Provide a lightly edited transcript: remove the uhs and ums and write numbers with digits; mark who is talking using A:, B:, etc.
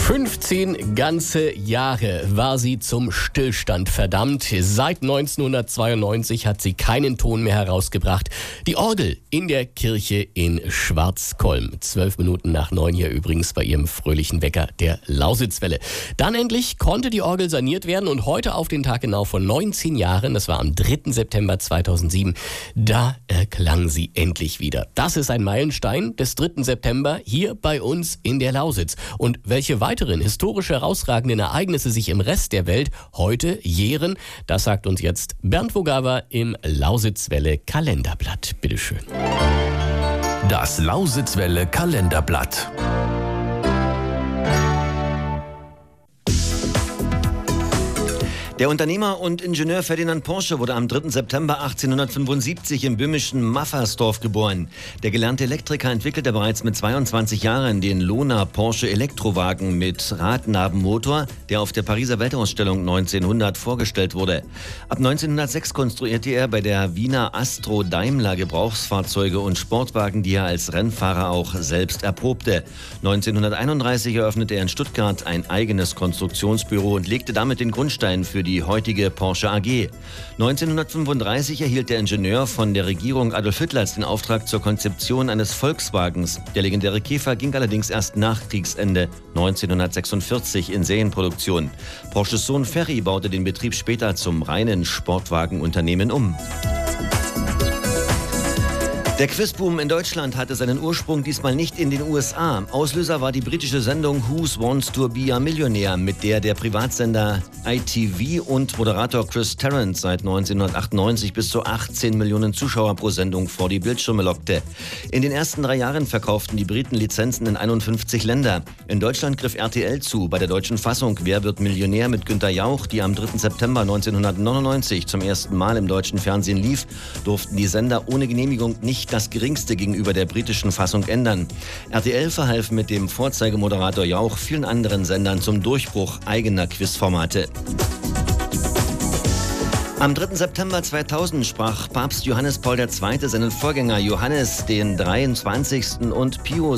A: 15 ganze Jahre war sie zum Stillstand verdammt. Seit 1992 hat sie keinen Ton mehr herausgebracht. Die Orgel in der Kirche in Schwarzkolm. 12 Minuten nach 9 hier übrigens bei ihrem fröhlichen Wecker der Lausitzwelle. Dann endlich konnte die Orgel saniert werden und heute auf den Tag genau vor 19 Jahren, das war am 3. September 2007, da erklang sie endlich wieder. Das ist ein Meilenstein des 3. September hier bei uns in der Lausitz. Und welche weiteren historisch herausragenden Ereignisse sich im Rest der Welt heute jähren, das sagt uns jetzt Bernd Vogawa im Lausitzwelle Kalenderblatt. Bitteschön.
B: Das Lausitzwelle Kalenderblatt.
C: Der Unternehmer und Ingenieur Ferdinand Porsche wurde am 3. September 1875 im böhmischen Maffersdorf geboren. Der gelernte Elektriker entwickelte bereits mit 22 Jahren den Lohner Porsche Elektrowagen mit Radnabenmotor, der auf der Pariser Weltausstellung 1900 vorgestellt wurde. Ab 1906 konstruierte er bei der Wiener Astro Daimler Gebrauchsfahrzeuge und Sportwagen, die er als Rennfahrer auch selbst erprobte. 1931 eröffnete er in Stuttgart ein eigenes Konstruktionsbüro und legte damit den Grundstein für die heutige Porsche AG. 1935 erhielt der Ingenieur von der Regierung Adolf Hitlers den Auftrag zur Konzeption eines Volkswagens. Der legendäre Käfer ging allerdings erst nach Kriegsende 1946 in Serienproduktion. Porsches Sohn Ferry baute den Betrieb später zum reinen Sportwagenunternehmen um. Der Quizboom in Deutschland hatte seinen Ursprung diesmal nicht in den USA. Auslöser war die britische Sendung Who Wants to be a Millionaire, mit der der Privatsender ITV und Moderator Chris Tarrant seit 1998 bis zu 18 Millionen Zuschauer pro Sendung vor die Bildschirme lockte. In den ersten 3 Jahren verkauften die Briten Lizenzen in 51 Länder. In Deutschland griff RTL zu. Bei der deutschen Fassung Wer wird Millionär mit Günther Jauch, die am 3. September 1999 zum ersten Mal im deutschen Fernsehen lief, durften die Sender ohne Genehmigung nicht das Geringste gegenüber der britischen Fassung ändern. RTL verhalf mit dem Vorzeigemoderator Jauch vielen anderen Sendern zum Durchbruch eigener Quizformate. Am 3. September 2000 sprach Papst Johannes Paul II. Seinen Vorgänger Johannes den 23. und Pius